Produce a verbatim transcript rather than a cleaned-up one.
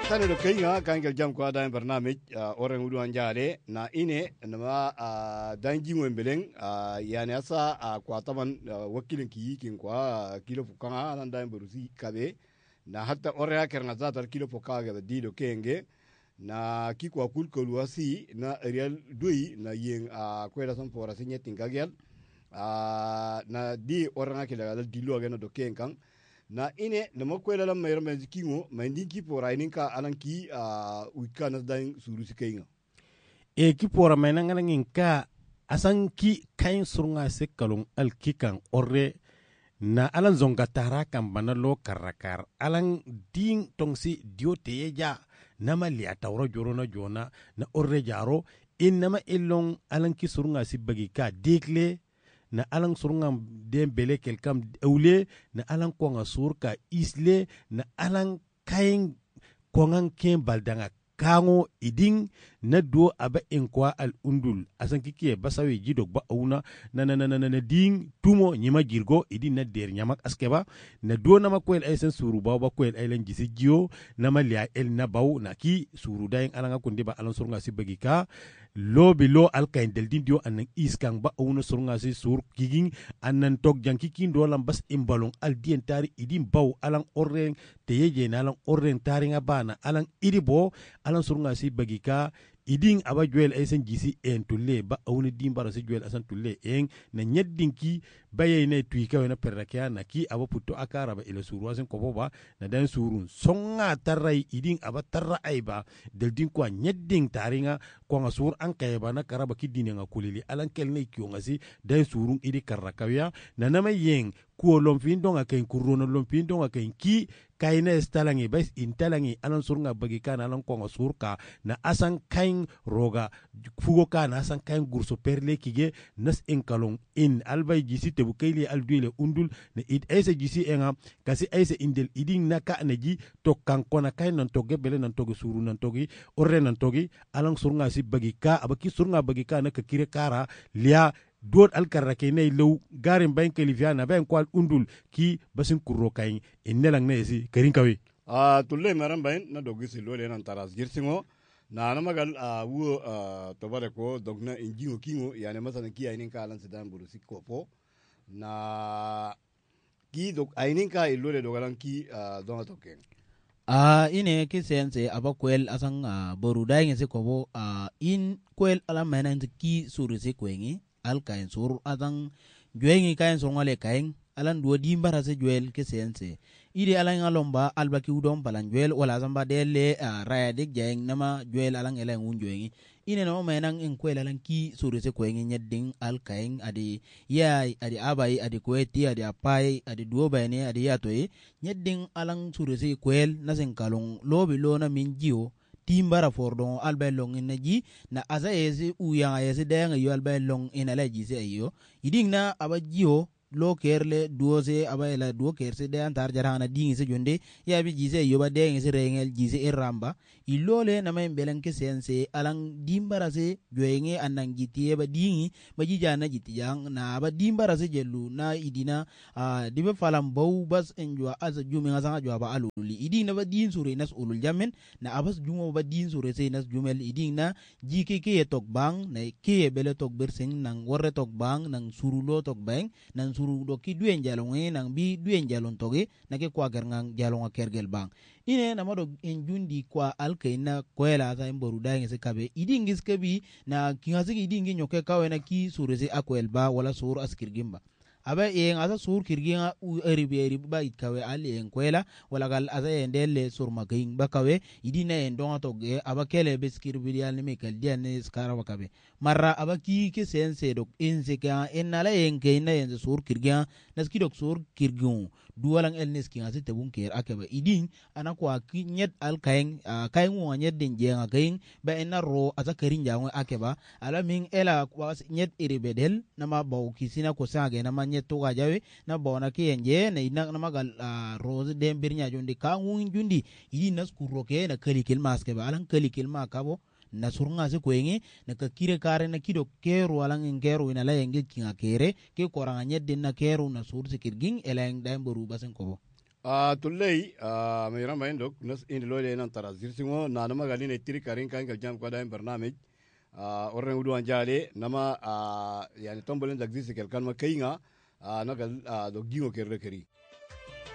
tane do kayga kangel jam ko ada barnamij oren wudu anjale na ine nama danji wembeleng yani asa kwa taman wakilin ki kin kwa kilo fukanga nan dan berusi kabe na hatta ore aker na zata kilo fukaga da dido kenge na ki kwa kul ko wasi na real dui na yen kwela son fora sinye tingagel na di ore na kila dal dilo ga no do kenkan na ine na makwela la mayar men kingo mandin ki pora ininka alanki uh, wikana dan surusi kainga e ki pora men ngana ka asan ki kain surunga se kalon al kikan orre na alan zonga tara kan banalo karakar alan din tongsi diote ya nama li atawro jorona jona na orre jaro inama illon alan ki surunga si bagi ka dekle na alang surungam den bele kelkam eule na alang konga surka isle na alang kain kongan ken baldanga kango iding na do aba enkwa al undul asan kike basawe jidok ba auna na na na na ding tumo nyima jirgo idin na der nyamak askeba na do na makwel aysen suru ba ba kwel aylen gisi jio na malia el na baw na ki suru dayen alanga kundi ba alan surunga sibagi ka lobi lo alkain del dindio anan iskang ba auna surunga si sur giging anan tok janki kin do lam bas imbalong al dien tari idin baw alang orren teyeje na alang orren tari nga bana alang idi bo alan surunga si bagi ka iding aba juel esen gisi en tulle ba awni dimbara si juel asan tulle en na nyeddin ki baye ne tuika wena perrakia na ki aba putto akara ba ila suru asen ko boba na dan surun songa tarrai iding aba tarra aiba del din ko nyeddin taringa ko nga sur an kayba na karaba ki dinenga kulili alan kelne ki ngasi dan surun idi karrakawya na nama yeng ko lomfindo nga ken kurono lomfindo nga ken ki kayne stalangi bas intalangi alan surunga bagi kana alan ko nga surka na asan kain roga fugo kana asan kain gurso perle kige nas enkalong in albay gisi tebu kayli alduile undul na id aysa gisi enga kasi aysa indel iding naka naji to kankona kain non toge bele non toge suru non togi orre non togi alan surunga si bagi ka abaki surunga bagi ka na ka kire kara lia dot alkarake ne lew garin bain kalifiana bain kwal undul ki basin kurro kain innelang ne si karin kawe a tulle maran bain na dogisi lole nan taras girsingo na na magal a wo to bare ko dogna injingo kingo yani masana ki ayinin ka alan sidan burusi kopo na ki dog ayinin ka ilole dogalan ki donga token a ine ki sense abakwel asan boru dayin se kobo in kwel ala manan ki surusi kwengi al kain sur adan juengi kain sur ngale kain alan duo dimbara se juel ke sense ide alan alomba albaki udom balan juel wala zamba dele raya dik jeng nama juel alan elen un juengi ine no menang en kwel alan ki sur se kwengi nyedding al kain adi ya adi abai adi kweti adi apai adi duo bayne adi yatoy nyedding alan sur se kwel nasen kalong lobi lona minjio timbara fordon albay long in ji na aza yesi uyanga yesi denga yo albay long in ala ji se yo iding na aba jio lo kerle duose aba ela duo kerse de antar jarana dingi se jonde ya bi ji se yo ba denga se rengel ji se iramba ilole na may belen ke sense alang dimbara se joyenge anang jitie ba dingi ba ji jana jitiyang na ba dimbara se jelu na idina uh, dibe falam baw bas enjwa asa jumi ngasa jwa ba aluli iding na ba din sure nas ulul jamen na abas jumo ba din sure se nas jumel iding na jike ke tok bang na ke bele tok bersing nang worre tok bang nang surulo tok bang nang suru do ki duen jalonge nang bi duen jalon toge na ke kwa gerngang jalonga kergel bang ine na mado enjundi kwa alkaina kwela za imboru dainge se kabe idingis kabi na kingasi idingi nyoke kawe na ki surese akwel ba wala sur askirgimba aba yen asa sur kirginga u eribe eribe ba itkawe ali en kwela wala gal asa endele sur magain ba kawe idina en donga toge aba kele beskir bidial ni mekel dian ne skara wakabe marra aba ki ke sense dok ense ka enala en keina en sur kirginga naski dok sur kirgun duwalang elnes ki ngasi tebun ker akaba idin ana kwa nyet al kain kain wo nyet den jenga kain ba enaro asa karin jango akeba ala min ela kwa nyet iribedel nama baw kisina ko sage nama to ga jawe na bona ke enje na ina na magal rose dem birnya jondi ka ngun jundi yi nas kuroke na kalikil maske ba alan kalikil ma kabo na surunga se kwenye na ka kire kare na kido keru alan ngero ina la yenge kinga kere ke koranga nyedde na keru na sur se kirging eleng dam boru basen ko a tullei a mai rama indok nas in lole nan tara zirsingo na nama gali ne tiri karin kan gal jam kwada barnamij a orren udu anjale nama a yani tombolen dagzisi kel kan ma kayinga a nagal do gingo kerre keri